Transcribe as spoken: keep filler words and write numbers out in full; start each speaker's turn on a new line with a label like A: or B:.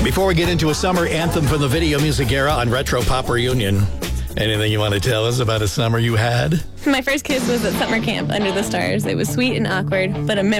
A: Before we get into a summer anthem from the Video Music Era on Retro Pop Reunion, anything you want to tell us about a summer you had?
B: My first kiss was at summer camp under the stars. It was sweet and awkward, but a